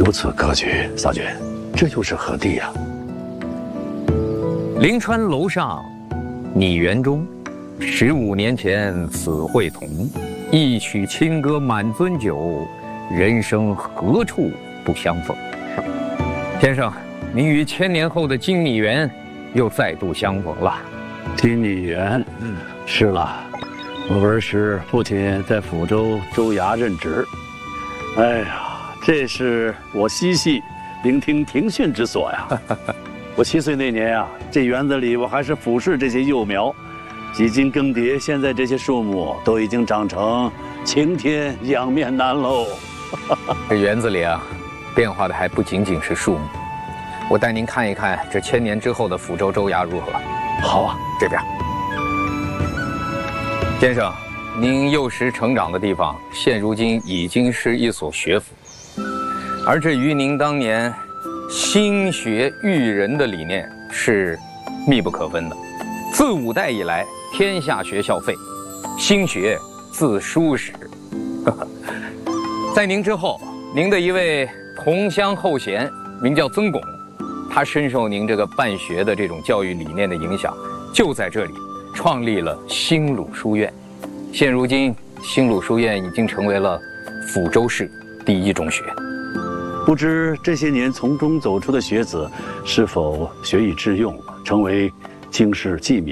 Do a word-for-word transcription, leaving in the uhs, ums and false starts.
如此格局，撒君，这又是何地呀？ 临川楼上，拟园中，十五年前此会同，一曲清歌满樽酒，人生何处不相逢。先生，您与千年后的金拟园又再度相逢了。 金拟园，嗯，是了。我儿时父亲在抚州州衙任职，哎呀，这是我嬉戏聆听庭训之所呀。我七岁那年啊，这园子里我还是俯视这些幼苗，几经更迭，现在这些树木都已经长成晴天仰面南喽。 这园子里啊，变化的还不仅仅是树木，我带您看一看这千年之后的抚州州衙如何？ 好啊， 这边。先生，您幼时成长的地方，现如今已经是一所学府，而这与您当年兴学育人的理念是密不可分的。自五代以来，天下学校废，兴学自书始。在您之后，您的一位同乡后贤名叫曾巩，他深受您这个办学的这种教育理念的影响，就在这里创立了新鲁书院。现如今，新鲁书院已经成为了抚州市第一中学。 不知这些年从中走出的学子，是否学以致用，成为经世继名？